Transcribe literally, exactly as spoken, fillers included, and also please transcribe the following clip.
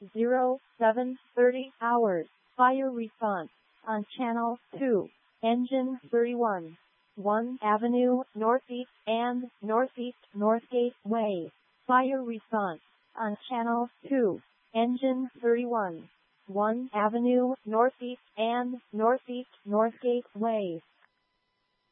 zero seven thirty hours. Fire response on channel two. Engine thirty-one. one Avenue Northeast and Northeast Northgate Way. Fire response on channel two. Engine thirty-one. one Avenue Northeast and Northeast Northgate Way.